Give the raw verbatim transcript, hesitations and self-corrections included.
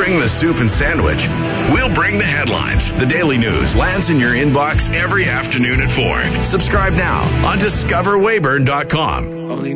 bring the soup and sandwich. We'll bring the headlines. The Daily News lands in your inbox every afternoon at four. Subscribe now on discover weyburn dot com.